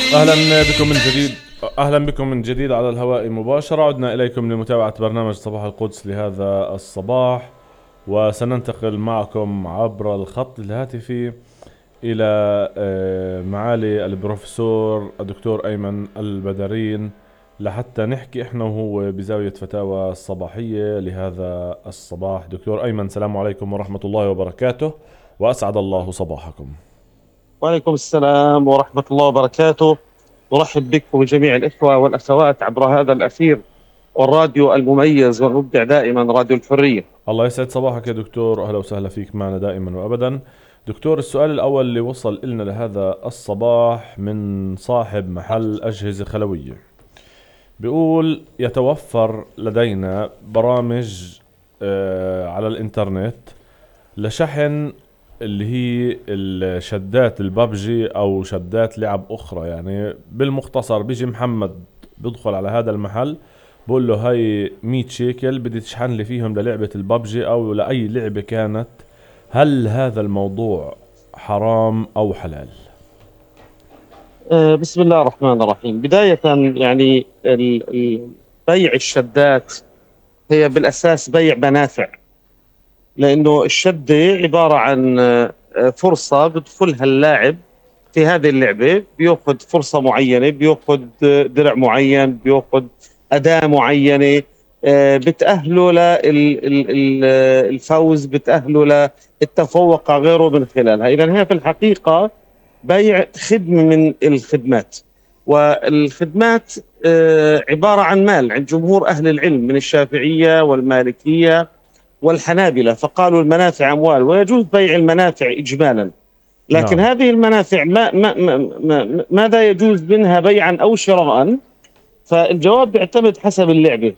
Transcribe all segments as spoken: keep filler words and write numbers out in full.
أهلا بكم من جديد أهلا بكم من جديد على الهواء مباشرة. عدنا إليكم لمتابعة برنامج صباح القدس لهذا الصباح، وسننتقل معكم عبر الخط الهاتفي إلى آه، معالي البروفيسور الدكتور أيمن البدرين، لحتى نحكي إحنا وهو بزاوية فتاوى الصباحية لهذا الصباح. دكتور أيمن، السلام عليكم ورحمة الله وبركاته، وأسعد الله صباحكم. وعليكم السلام ورحمة الله وبركاته. نرحب بك وبجميع الإخوة والأخوات عبر هذا الأثير والراديو المميز والمبدع دائما، راديو الحرية. الله يسعد صباحك يا دكتور، أهلا وسهلا فيك معنا دائما وأبدا. دكتور، السؤال الأول اللي وصل إلنا لهذا الصباح من صاحب محل أجهزة خلوية، بيقول يتوفر لدينا برامج آه على الإنترنت لشحن اللي هي الشدات البابجي أو شدات لعب أخرى. يعني بالمختصر بيجي محمد بيدخل على هذا المحل، بقول له هاي مية شيكل بدي تشحن لي فيهم للعبة البابجي أو لأي لعبة كانت. هل هذا الموضوع حرام أو حلال؟ آه، بسم الله الرحمن الرحيم. بداية يعني ال- ال- بيع الشدات هي بالأساس بيع منافع، لأنه الشدة عبارة عن آه، فرصة بدخلها اللاعب في هذه اللعبة، بياخذ فرصة معينة، بياخذ آه، درع معين، بياخذ أداة معينة آه، بتأهله للفوز، بتأهله للتفوق على غيره من خلالها. إذن هي في الحقيقة بيع خدمة من الخدمات، والخدمات آه، عبارة عن مال عند جمهور أهل العلم من الشافعية والمالكية والحنابلة، فقالوا المنافع أموال ويجوز بيع المنافع إجمالا. لكن نعم. هذه المنافع ما ما ما ما ماذا يجوز منها بيعا أو شراء؟ فالجواب بيعتمد حسب اللعبة.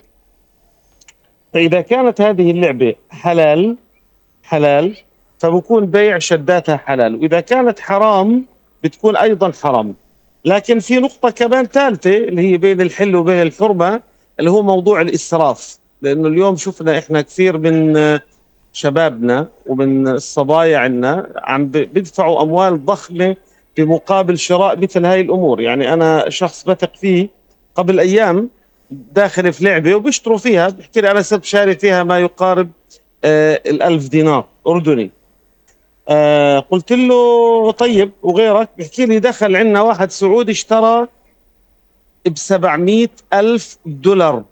فإذا كانت هذه اللعبة حلال حلال فبكون بيع شداتها حلال، وإذا كانت حرام بتكون أيضا حرام. لكن في نقطة كمان ثالثة اللي هي بين الحل وبين الحرمة، اللي هو موضوع الإسراف. لأنه اليوم شفنا إحنا كثير من شبابنا ومن الصبايا عنا عم ب- بيدفعوا أموال ضخمة بمقابل شراء مثل هاي الأمور. يعني أنا شخص بثق فيه قبل أيام داخل في لعبة وبيشتروا فيها، بحكي لي أنا سبت شاري فيها ما يقارب آه الألف دينار أردني. آه قلت له طيب وغيرك؟ بحكي لي دخل عنا واحد سعودي اشترى بسبعمية ألف دولار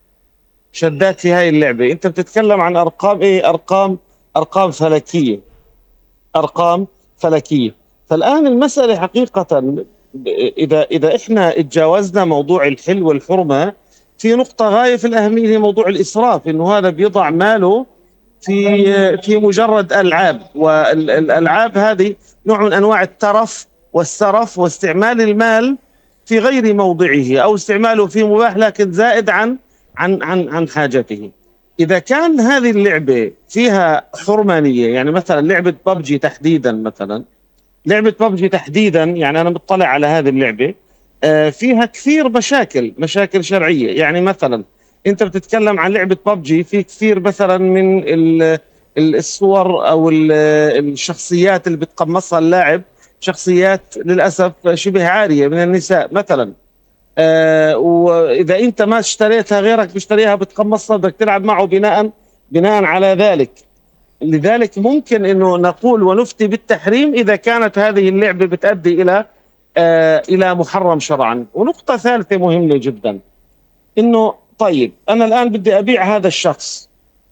شدات في هاي اللعبة. انت بتتكلم عن ارقام ايه؟ ارقام ارقام فلكية، ارقام فلكية. فالان المسألة حقيقة اذا اذا احنا اتجاوزنا موضوع الحل والحرمة، في نقطة غاية في الأهمية هي موضوع الإسراف، إنه هذا بيضع ماله في في مجرد ألعاب، والألعاب هذه نوع من أنواع الترف والسرف واستعمال المال في غير موضعه، أو استعماله في مباح لكن زائد عن عن عن عن حاجته. إذا كان هذه اللعبة فيها حرمانية، يعني مثلا لعبة ببجي تحديدا، مثلا لعبة ببجي تحديدا، يعني أنا مطلع على هذه اللعبة آه، فيها كثير مشاكل مشاكل شرعية. يعني مثلا أنت بتتكلم عن لعبة ببجي، في كثير مثلا من ال- ال- الصور أو ال- الشخصيات اللي بتقمصها اللاعب، شخصيات للأسف شبه عارية من النساء مثلا. آه واذا انت ما اشتريتها غيرك بيشتريها بتقمصها، بدك تلعب معه بناء بناء على ذلك. لذلك ممكن انه نقول ونفتي بالتحريم اذا كانت هذه اللعبه بتؤدي الى آه الى محرم شرعا. ونقطه ثالثه مهمه جدا، انه طيب انا الان بدي ابيع هذا الشخص،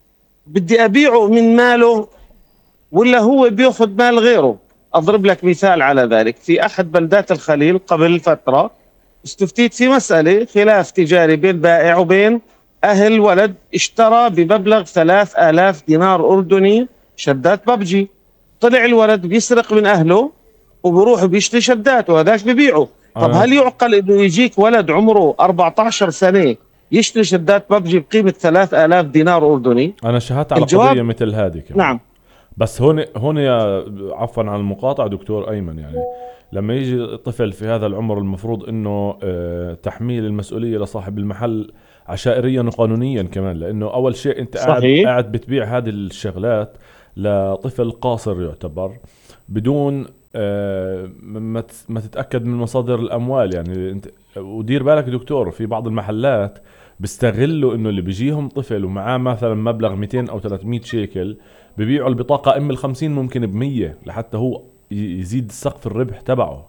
بدي ابيعه من ماله ولا هو بياخذ مال غيره؟ اضرب لك مثال على ذلك. في احد بلدات الخليل قبل فتره استفتيت في مسألة خلاف تجاري بين بائع وبين أهل ولد اشترى بمبلغ ثلاث آلاف دينار أردني شدات ببجي. طلع الولد بيسرق من أهله وبروح بيشتري شدات وهذاك ببيعه. طب أنا هل يعقل إنه يجيك ولد عمره أربعة عشر سنة يشتري شدات ببجي بقيمة ثلاث آلاف دينار أردني؟ أنا شاهدت على قضية الجواب مثل هذه كمان. نعم. بس هون هون يا عفوا عن المقاطعة دكتور أيمن، يعني لما يجي طفل في هذا العمر المفروض انه آه، تحميل المسؤولية لصاحب المحل عشائريا وقانونيا كمان، لانه اول شيء انت قاعد صحيح. قاعد بتبيع هذه الشغلات لطفل قاصر يعتبر بدون آه، ما تس- ما تتأكد من مصادر الأموال يعني انت. ودير بالك يا دكتور، في بعض المحلات بيستغلوا انه اللي بيجيهم طفل ومعاه مثلا مبلغ مئتين او ثلاثمئة شيكل، ببيعوا البطاقة ام الخمسين ممكن بمية لحتى هو ي- يزيد سقف الربح تبعه.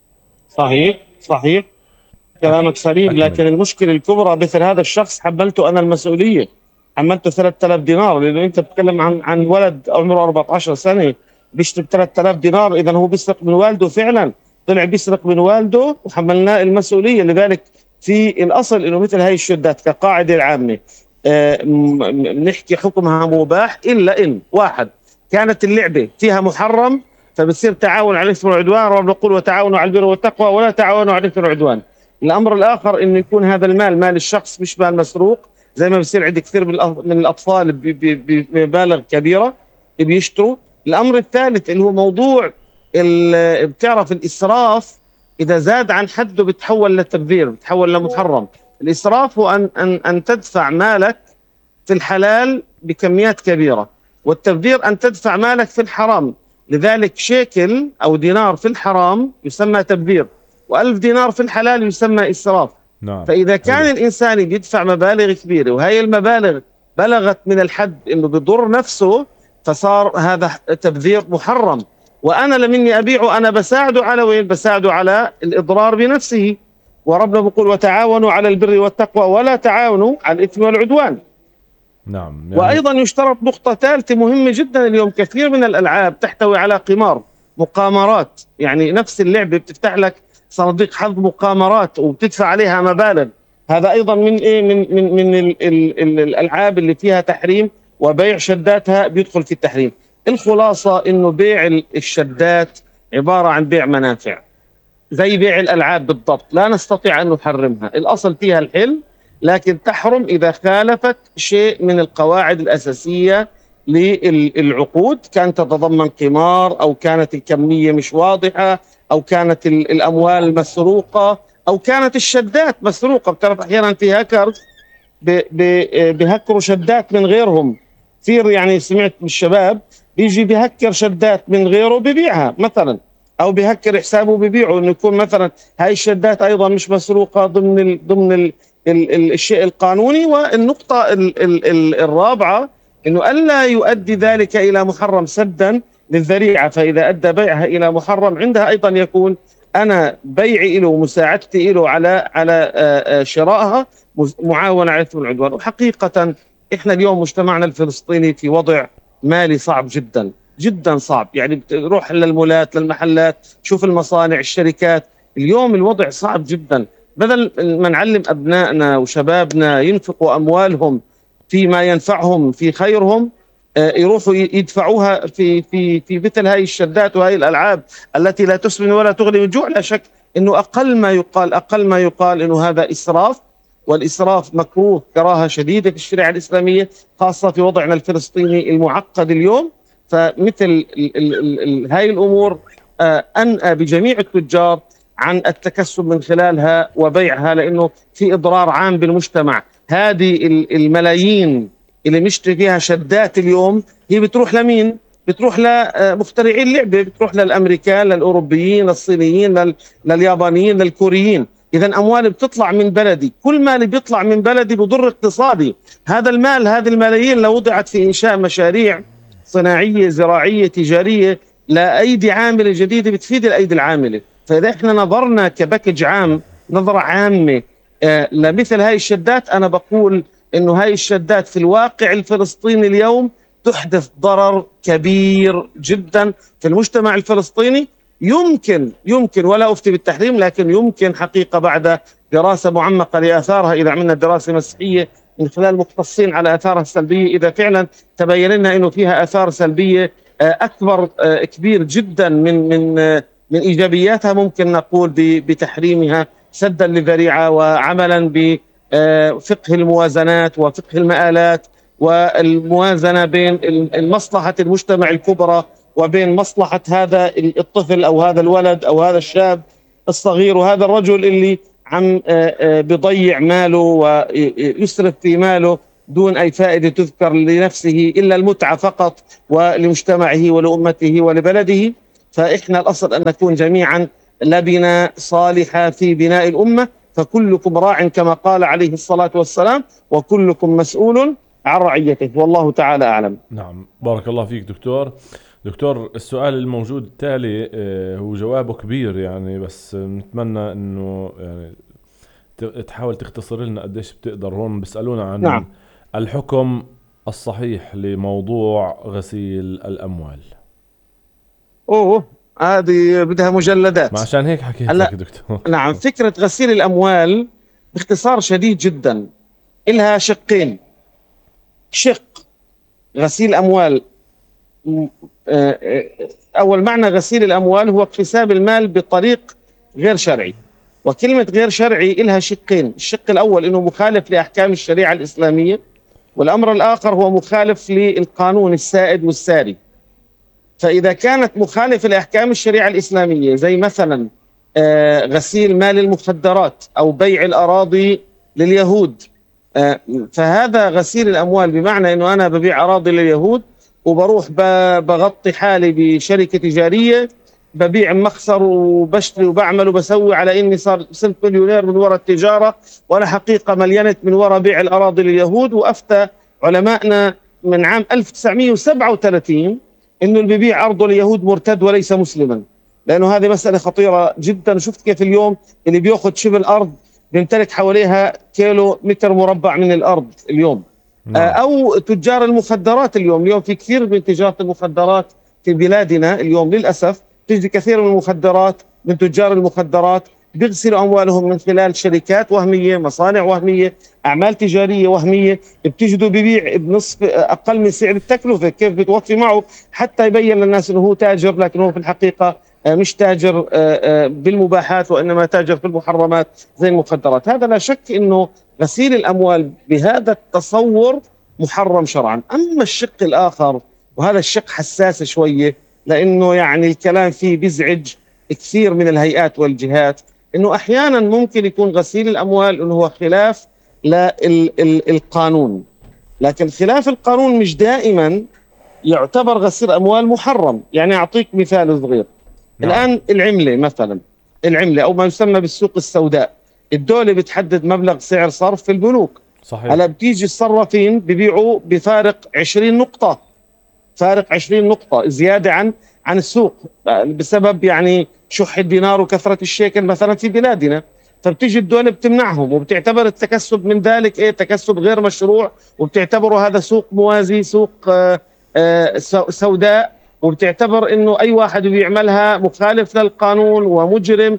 صحيح صحيح، أك... كلامك سليم، أكمل. لكن المشكلة الكبرى مثل هذا الشخص حملته أنا المسؤولية، حملته ثلاثة آلاف دينار، لأنه أنت بتتكلم عن عن ولد عمره أربعة عشر سنة بيشتري ب ثلاثة آلاف دينار، إذا هو بيسرق من والده فعلا، طلع بيسرق من والده وحملناه المسؤولية. لذلك في الأصل إنه مثل هاي الشدات كقاعدة عامة آه، م- م- نحكي حكمها مباح إلا إن واحد كانت اللعبة فيها محرم، فبصير تعاون على الإثم والعدوان، رب نقول وتعاونوا على البر والتقوى ولا تعاونوا على الإثم والعدوان. الامر الاخر انه يكون هذا المال مال الشخص مش مال مسروق، زي ما بصير عند كثير من الأط- من الاطفال ب- ب- بمبالغ كبيره بيشتروا. الامر الثالث اللي هو موضوع ال- بتعرف الاسراف اذا زاد عن حده بتحول لتبذير، بتحول لمحرم. الاسراف هو ان ان ان تدفع مالك في الحلال بكميات كبيره، والتبذير ان تدفع مالك في الحرام. لذلك شيكل او دينار في الحرام يسمى تبذير، وألف دينار في الحلال يسمى إسراف. نعم. فإذا كان حلو. الإنسان بيدفع مبالغ كبيرة وهي المبالغ بلغت من الحد إنه بضر نفسه، فصار هذا تبذير محرم، وأنا لمني أبيعه أنا بساعده على وين؟ بساعده على الإضرار بنفسه. وربنا بيقول وتعاونوا على البر والتقوى ولا تعاونوا على الإثم والعدوان. نعم يعني. وأيضا يشترط نقطة ثالثة مهمة جدا، اليوم كثير من الألعاب تحتوي على قمار، مقامرات، يعني نفس اللعبة بتفتح لك صناديق حظ مقامرات وبتدفع عليها مبالغ. هذا أيضا من إيه من من من ال ال ال الألعاب اللي فيها تحريم، وبيع شداتها بيدخل في التحريم. الخلاصة إنه بيع الشدات عبارة عن بيع منافع، زي بيع الألعاب بالضبط، لا نستطيع أن نحرمها، الأصل فيها الحل، لكن تحرم إذا خالفت شيء من القواعد الأساسية للعقود، كانت تتضمن قمار، أو كانت الكمية مش واضحة، أو كانت الأموال مسروقة، أو كانت الشدات مسروقة. بتعرف أحيانا في هاكرز بيهكروا شدات من غيرهم كثير، يعني سمعت من الشباب بيجي بيهكر شدات من غيره ببيعها مثلا، او بيهكر حسابه ببيعه، انه يكون مثلا هاي الشدات ايضا مش مسروقه ضمن ال ضمن ال ال ال الشيء القانوني. والنقطه ال ال ال الرابعه انه الا يؤدي ذلك الى محرم سدا للذريعه، فاذا ادى بيعها الى محرم عندها ايضا يكون انا بيعي له ومساعدتي له على على آه، آه، شرائها معاونه على الاثم والعدوان. وحقيقه احنا اليوم مجتمعنا الفلسطيني في وضع مالي صعب جدا جدا صعب، يعني بتروح للمولات للمحلات شوف المصانع الشركات، اليوم الوضع صعب جدا. بدل ما نعلم أبنائنا وشبابنا ينفقوا أموالهم فيما ينفعهم في خيرهم، آه، يروحوا يدفعوها في في في مثل هاي الشدات وهي الألعاب التي لا تسمن ولا تغني من جوع. لا شك أنه أقل ما يقال أقل ما يقال أنه هذا إسراف، والإسراف مكروه كراهة شديدة في الشريعة الإسلامية، خاصة في وضعنا الفلسطيني المعقد اليوم. فمثل ال ال ال ال هاي الأمور آه أنأى بجميع التجار عن التكسب من خلالها وبيعها، لأنه في إضرار عام بالمجتمع. هذه الملايين اللي مشتري فيها شدات اليوم هي بتروح لمين؟ بتروح لمخترعي اللعبة، بتروح للأمريكان، للأوروبيين، للصينيين، لل لليابانيين، للكوريين. إذا أموال بتطلع من بلدي، كل مال بيطلع من بلدي بضر اقتصادي. هذا المال، هذه الملايين لو وضعت في إنشاء مشاريع صناعية زراعية تجارية لأيدي عاملة جديدة بتفيد الأيدي العاملة. فإذا إحنا نظرنا كباكج عام، نظرة عامة آه لمثل هاي الشدات، أنا بقول إنه هاي الشدات في الواقع الفلسطيني اليوم تحدث ضرر كبير جدا في المجتمع الفلسطيني. يمكن يمكن ولا أفتي بالتحريم، لكن يمكن حقيقة بعد دراسة معمقة لآثارها، إذا عملنا دراسة مسحية من خلال مختصين على آثارها السلبية، إذا فعلا تبين لنا إنه فيها آثار سلبية أكبر كبير جدا من من من إيجابياتها، ممكن نقول بتحريمها سدا للذريعة، وعملا بفقه الموازنات وفقه المآلات والموازنة بين المصلحة المجتمع الكبرى وبين مصلحة هذا الطفل أو هذا الولد أو هذا الشاب الصغير وهذا الرجل اللي عم بضيع ماله ويسرف في ماله دون أي فائدة تذكر لنفسه إلا المتعة فقط ولمجتمعه ولأمته ولبلده. فإحنا الأصل أن نكون جميعا لبنة صالحة في بناء الأمة، فكلكم راع كما قال عليه الصلاة والسلام، وكلكم مسؤول عن رعيته، والله تعالى أعلم. نعم، بارك الله فيك دكتور. دكتور، السؤال الموجود التالي آه، هو جوابه كبير يعني، بس نتمنى انه يعني ت- تحاول تختصر لنا قديش بتقدر. هون بيسألونا عن نعم. الحكم الصحيح لموضوع غسيل الأموال. أوه، هذه بدها ما مجلدات. عشان هيك حكيت لك هلا، دكتور. نعم، فكرة غسيل الأموال باختصار شديد جدا إلها شقين. شق غسيل أموال، م- آه، آه، أول معنى غسيل الأموال هو اكتساب المال بطريق غير شرعي. وكلمة غير شرعي إلها شقين. الشق الأول إنه مخالف لأحكام الشريعة الإسلامية، والأمر الآخر هو مخالف للقانون السائد والساري. فإذا كانت مخالفة لأحكام الشريعة الإسلامية زي مثلا آه، غسيل مال المخدرات أو بيع الأراضي لليهود، آه، فهذا غسيل الأموال، بمعنى أنه أنا ببيع أراضي لليهود وبروح ب- بغطي حالي بشركة تجارية، ببيع مخسر وبشتري وبعمل وبسوي على إني صار صرت مليونير من وراء التجارة، وأنا حقيقة مليانة من وراء بيع الأراضي لليهود. وأفتى علماءنا من عام ألف وتسعمئة وسبعة وثلاثين انه اللي بيبيع ارضه ليهود مرتد وليس مسلما، لانه هذه مساله خطيره جدا. شفت كيف اليوم اللي بياخذ شبه الارض بيمتلك حواليها كيلو متر مربع من الارض اليوم. آه، نعم. او تجار المخدرات اليوم، اليوم في كثير من تجاره المخدرات في بلادنا اليوم للاسف، تجد كثير من المخدرات من تجار المخدرات بيغسلوا اموالهم من خلال شركات وهميه، مصانع وهميه، اعمال تجاريه وهميه، بتجدوا ببيع بنصف اقل من سعر التكلفه. كيف بتوفي معه حتى يبين للناس انه هو تاجر، لكن هو في الحقيقه آه، مش تاجر آه، آه، بالمباحات، وانما تاجر في المحرمات زي المخدرات. هذا لا شك انه غسيل الاموال بهذا التصور محرم شرعا. اما الشق الاخر، وهذا الشق حساس شويه لانه يعني الكلام فيه بيزعج كثير من الهيئات والجهات، انه احيانا ممكن يكون غسيل الاموال انه هو خلاف للقانون، لكن خلاف القانون مش دائما يعتبر غسيل اموال محرم. يعني اعطيك مثال صغير. نعم. الان العمله مثلا، العمله او ما يسمى بالسوق السوداء، الدوله بتحدد مبلغ سعر صرف في البنوك. صحيح. هلا بتيجي الصرافين ببيعوا بفارق عشرين نقطه، فارق عشرين نقطة زيادة عن عن السوق، بسبب يعني شح الدينار وكثرة الشيكل مثلا في بلادنا. فبتيجي الدولة بتمنعهم وبتعتبر التكسب من ذلك ايه، تكسب غير مشروع، وبتعتبره هذا سوق موازي، سوق آه، آه، سو- سوداء، وبتعتبر انه اي واحد بيعملها مخالف للقانون ومجرم.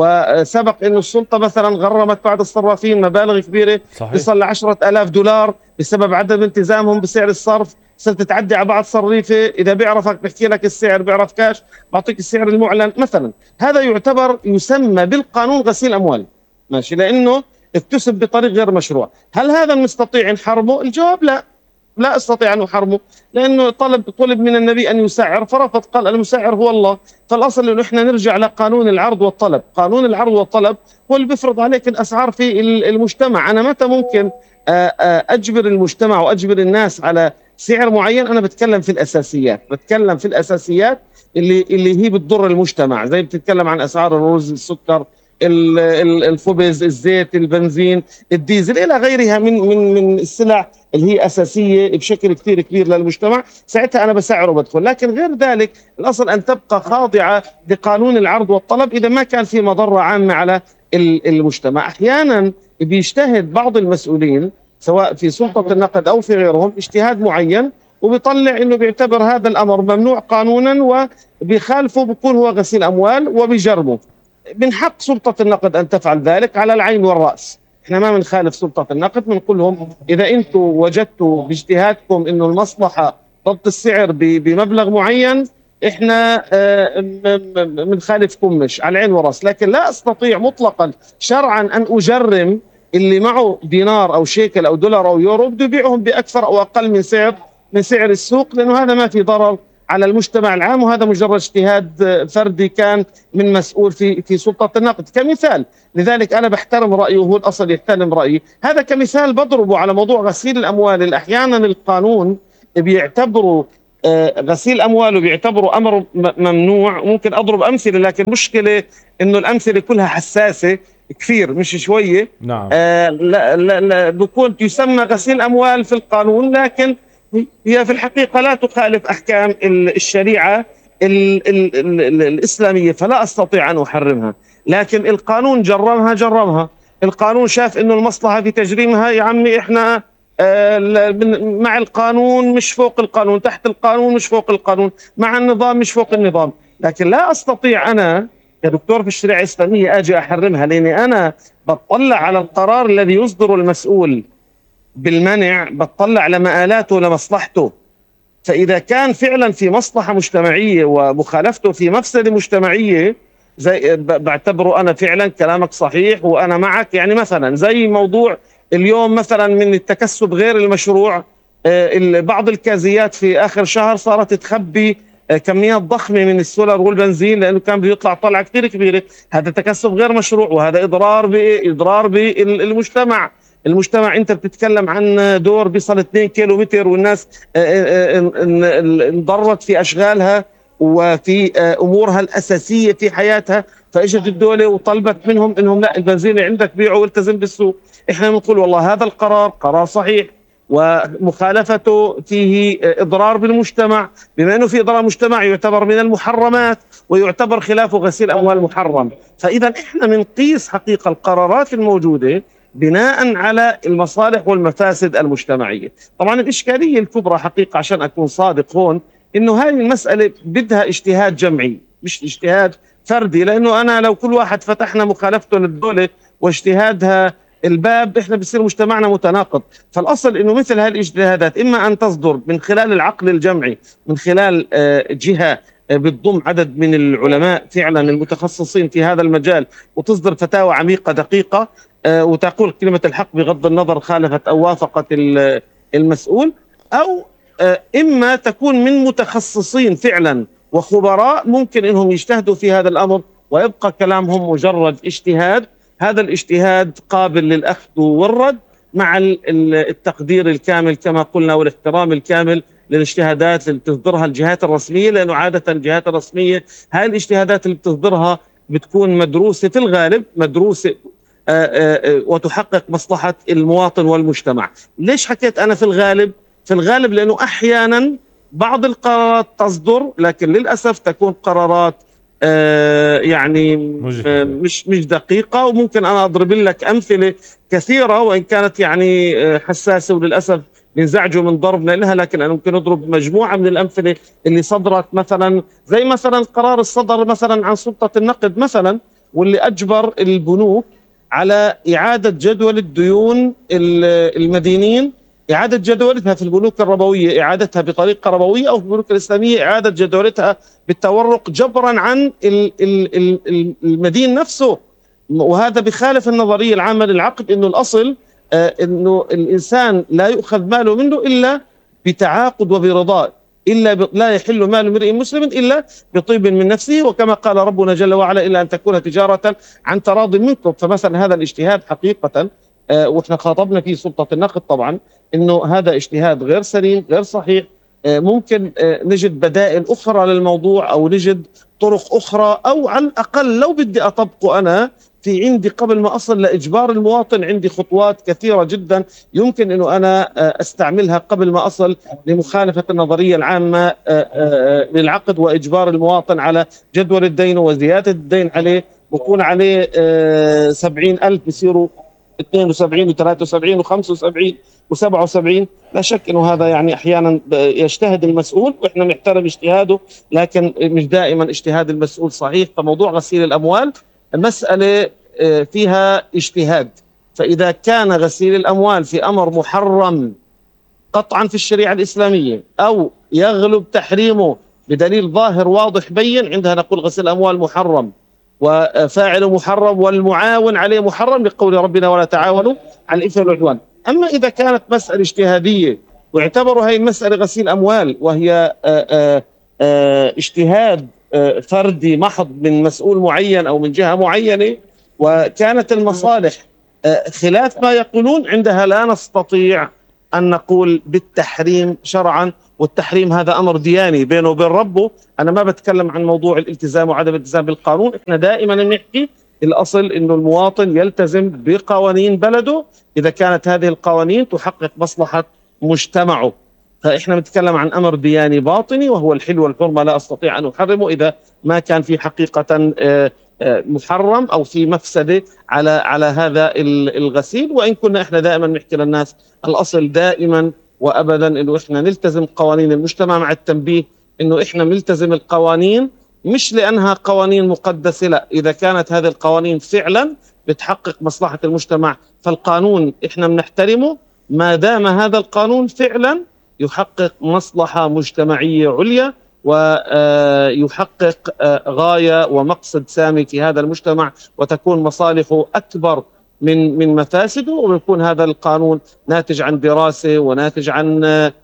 وسبق انه السلطة مثلا غرمت بعض الصرافين مبالغ كبيرة صحيح. تصل لعشرة آلاف دولار بسبب عدم التزامهم بسعر الصرف. صرت تعدي على بعض صريفه، اذا بيعرفك بحكي لك السعر، بيعرف كاش بعطيك السعر المعلن مثلا. هذا يعتبر يسمى بالقانون غسيل اموال، ماشي، لانه اكتسب بطريق غير مشروع. هل هذا نستطيع نحرمه؟ الجواب لا، لا استطيع ان احرمه، لانه طلب طلب من النبي ان يسعر فرفض، قال المسعر هو الله. فالاصل انه احنا نرجع لقانون العرض والطلب. قانون العرض والطلب هو اللي بيفرض عليك الاسعار في المجتمع. انا متى ممكن آه، آه، اجبر المجتمع واجبر الناس على سعر معين؟ انا بتكلم في الاساسيات، بتكلم في الاساسيات اللي اللي هي بتضر المجتمع، زي بتتكلم عن اسعار الرز، السكر، ال- ال- الخبز، الزيت، البنزين، الديزل، الى غيرها من من من السلع اللي هي اساسيه بشكل كثير كبير للمجتمع. ساعتها انا بسعر وبدخل. لكن غير ذلك الاصل ان تبقى خاضعه لقانون العرض والطلب اذا ما كان في مضره عامه على ال- المجتمع. احيانا بيجتهد بعض المسؤولين سواء في سلطة النقد أو في غيرهم اجتهاد معين، وبيطلع إنه بيعتبر هذا الأمر ممنوع قانونا وبيخالفه، بيكون هو غسيل أموال وبيجرمه. من حق سلطة النقد أن تفعل ذلك على العين والرأس. احنا ما بنخالف سلطة النقد، بنقول لهم إذا أنتم وجدتوا باجتهادكم إنه المصلحة ضبط السعر ب- بمبلغ معين، احنا آه، م- م- بنخالفكم مش على العين والراس. لكن لا استطيع مطلقا شرعا ان اجرم اللي معه دينار او شيكل او دولار او يورو بده يبيعهم باكثر او اقل من سعر من سعر السوق، لانه هذا ما في ضرر على المجتمع العام، وهذا مجرد اجتهاد آه، فردي كان من مسؤول في في سلطة النقد كمثال. لذلك انا بحترم رايه وهو الاصل يحترم رايي. هذا كمثال بضربه على موضوع غسيل الاموال اللي احيانا القانون بيعتبره غسيل أمواله بيعتبروا أمر ممنوع. ممكن أضرب أمثلة، لكن مشكلة إنه الأمثلة كلها حساسة كثير مش شوية. نعم. آه لا لا لا بكون تسمى غسيل أموال في القانون، لكن هي في الحقيقة لا تخالف أحكام الشريعة ال ال ال ال الإسلامية، فلا أستطيع أن أحرمها. لكن القانون جرمها جرمها القانون شاف إنه المصلحة في تجريمها. يا عمي إحنا آه مع القانون مش فوق القانون، تحت القانون مش فوق القانون، مع النظام مش فوق النظام. لكن لا أستطيع أنا كدكتور في الشريعة الإسلامية أجي أحرمها، لأني أنا بطلع على القرار الذي يصدر المسؤول بالمنع، بطلع لمآلاته لمصلحته. فإذا كان فعلا في مصلحة مجتمعية ومخالفته في مفسدة مجتمعية، زي بعتبره أنا فعلا كلامك صحيح وأنا معك. يعني مثلا زي موضوع اليوم مثلا من التكسب غير المشروع، بعض الكازيات في آخر شهر صارت تخبي كميات ضخمة من السولر والبنزين لأنه كان بيطلع طلعة كثير كبيرة. هذا تكسب غير مشروع، وهذا إضرار بإضرار بالمجتمع. المجتمع انت بتتكلم عن دور بيصل اثنين كيلو متر، والناس انضرت في اشغالها وفي امورها الاساسيه في حياتها، فاجت الدوله وطلبت منهم انهم لا، البنزين عندك بيعه والتزم بالسوق. احنا بنقول والله هذا القرار قرار صحيح، ومخالفته فيه اضرار بالمجتمع. بما انه في اضرار بالمجتمع يعتبر من المحرمات، ويعتبر خلافه غسيل اموال محرم. فاذا احنا بنقيس حقيقه القرارات الموجوده بناء على المصالح والمفاسد المجتمعية. طبعا الإشكالية الكبرى حقيقة عشان أكون صادق هون، إنه هذه المسألة بدها اجتهاد جمعي مش اجتهاد فردي. لأنه أنا لو كل واحد فتحنا مخالفته للدولة واجتهادها الباب، إحنا بصير مجتمعنا متناقض. فالأصل إنه مثل هذه الاجتهادات إما أن تصدر من خلال العقل الجمعي، من خلال جهة بتضم عدد من العلماء فعلا المتخصصين في هذا المجال، وتصدر فتاوى عميقة دقيقة وتقول كلمة الحق بغض النظر خالفت أو وافقت المسؤول، أو إما تكون من متخصصين فعلا وخبراء ممكن إنهم يجتهدوا في هذا الأمر، ويبقى كلامهم مجرد اجتهاد. هذا الاجتهاد قابل للأخذ والرد مع التقدير الكامل كما قلنا، والاحترام الكامل للاجتهادات اللي بتصدرها الجهات الرسمية. لأنه عادة الجهات الرسمية هاي الاجتهادات اللي بتصدرها بتكون مدروسة في الغالب، مدروسة آآ آآ وتحقق مصلحة المواطن والمجتمع. ليش حكيت أنا في الغالب؟ في الغالب لأنه أحيانا بعض القرارات تصدر، لكن للأسف تكون قرارات يعني مش مش دقيقة. وممكن أنا أضرب لك أمثلة كثيرة وإن كانت يعني حساسة وللأسف بينزعجوا من ضربنا لها، لكن أنا ممكن أضرب مجموعة من الأمثلة اللي صدرت. مثلا زي مثلا قرار الصدر مثلا عن سلطة النقد مثلا، واللي أجبر البنوك على إعادة جدول الديون المدينين، إعادة جدولتها في البنوك الربوية، إعادتها بطريقة ربوية، أو في البنوك الإسلامية إعادة جدولتها بالتورق جبرا عن المدين نفسه. وهذا بخالف النظرية العامة للعقد، إنه الأصل آه إنه الإنسان لا يؤخذ ماله منه إلا بتعاقد وبرضاء، إلا ب... لا يحل مال امرئ مسلم إلا بطيب من نفسه، وكما قال ربنا جل وعلا إلا أن تكون تجارة عن تراض منكم. فمثلا هذا الاجتهاد حقيقة آه وإحنا خاطبنا فيه سلطة النقد طبعا، إنه هذا اجتهاد غير سليم غير صحيح. آه ممكن آه نجد بدائل أخرى للموضوع، أو نجد طرق أخرى، أو على الأقل لو بدي أطبقه أنا في عندي قبل ما أصل لإجبار المواطن، عندي خطوات كثيرة جدا يمكن أنه أنا أستعملها قبل ما أصل لمخالفة النظرية العامة للعقد وإجبار المواطن على جدول الدين وزيادة الدين عليه. بكون عليه سبعين ألف بصيروا اثنين وسبعين وثلاثة وسبعين وخمسة وسبعين وسبعة وسبعين. لا شك أنه هذا يعني أحيانا يجتهد المسؤول وإحنا نحترم اجتهاده، لكن مش دائما اجتهاد المسؤول صحيح. فموضوع غسيل الأموال المسألة فيها اجتهاد. فإذا كان غسيل الأموال في أمر محرم قطعا في الشريعة الإسلامية، أو يغلب تحريمه بدليل ظاهر واضح بين، عندها نقول غسيل الأموال محرم وفاعل محرم والمعاون عليه محرم، لقول ربنا ولا تعاونوا على الإثم والعدوان. أما إذا كانت مسألة اجتهادية واعتبروا هذه المسألة غسيل أموال وهي آآ آآ اجتهاد فردي محض من مسؤول معين أو من جهة معينة، وكانت المصالح خلاف ما يقولون، عندها لا نستطيع أن نقول بالتحريم شرعا، والتحريم هذا أمر دياني بينه وبين ربه. أنا ما بتكلم عن موضوع الالتزام وعدم الالتزام بالقانون، إحنا دائما بنحكي الأصل إنه المواطن يلتزم بقوانين بلده إذا كانت هذه القوانين تحقق مصلحة مجتمعه. فإحنا بنتكلم عن أمر دياني باطني وهو الحل والحرمة، لا أستطيع أن أحرمه إذا ما كان في حقيقة محرم أو في مفسدة على على هذا الغسيل. وإن كنا إحنا دائما نحكي للناس الأصل دائما وأبدا إنه إحنا نلتزم قوانين المجتمع، مع التنبيه إنه إحنا نلتزم القوانين مش لأنها قوانين مقدسة، لا، إذا كانت هذه القوانين فعلا بتحقق مصلحة المجتمع فالقانون إحنا بنحترمه ما دام هذا القانون فعلا يحقق مصلحة مجتمعية عليا ويحقق غاية ومقصد سامي في هذا المجتمع، وتكون مصالحه أكبر من من مفاسده. ويكون هذا القانون ناتج عن دراسة وناتج عن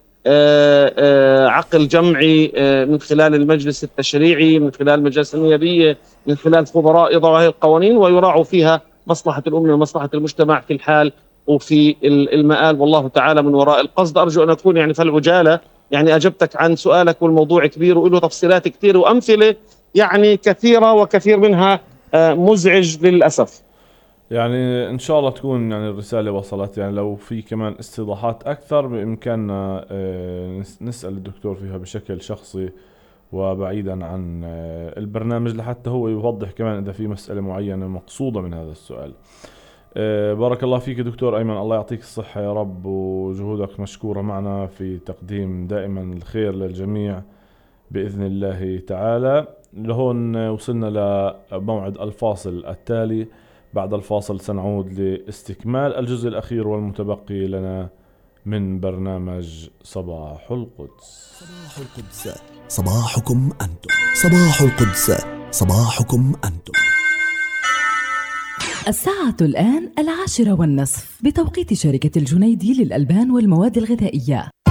عقل جمعي من خلال المجلس التشريعي، من خلال المجالس النيابية، من خلال خبراء يضعوا هذه القوانين ويراعوا فيها مصلحة الأمة ومصلحة المجتمع في الحال وفي المآل، والله تعالى من وراء القصد. أرجو أن أكون يعني في العجالة يعني أجبتك عن سؤالك، والموضوع كبير وله تفصيلات كثير وأمثلة يعني كثيرة وكثير منها مزعج للأسف. يعني إن شاء الله تكون يعني الرسالة وصلت. يعني لو في كمان استيضاحات أكثر بإمكاننا نسأل الدكتور فيها بشكل شخصي وبعيدا عن البرنامج لحتى هو يوضح كمان إذا في مسألة معينة مقصودة من هذا السؤال. بارك الله فيك دكتور أيمن، الله يعطيك الصحة يا رب، وجهودك مشكورة معنا في تقديم دائما الخير للجميع بإذن الله تعالى. لهون وصلنا لموعد الفاصل التالي. بعد الفاصل سنعود لاستكمال الجزء الأخير والمتبقي لنا من برنامج صباح القدس. صباح القدس صباحكم أنتم، صباح القدس صباحكم أنتم. الساعة الآن العاشرة والنصف بتوقيت شركة الجنيدي للألبان والمواد الغذائية.